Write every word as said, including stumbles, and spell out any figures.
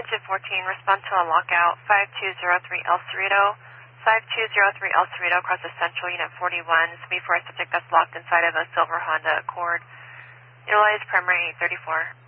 Engine fourteen, respond to a lockout, five two zero three El Cerrito, five two zero three El Cerrito, across the Central, Unit forty-one, speed for a subject that's locked inside of a silver Honda Accord. Utilize primary eight thirty-four.